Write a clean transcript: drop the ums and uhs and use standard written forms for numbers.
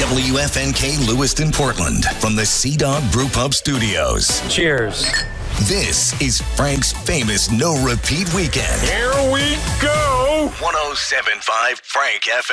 WFNK Lewiston, Portland, from the Sea Dog Brew Pub Studios. Cheers. This is Frank's famous no-repeat weekend. Here we go. 107.5 Frank FM.